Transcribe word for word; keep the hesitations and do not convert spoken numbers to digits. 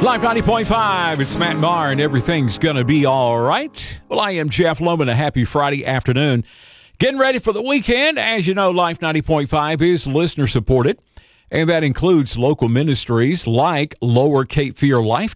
Life ninety point five, it's Matt Maher, and everything's going to be all right. Well, I am Jeff Loman. A happy Friday afternoon. Getting ready for the weekend. As you know, Life ninety point five is listener-supported, and that includes local ministries like Lower Cape Fear Life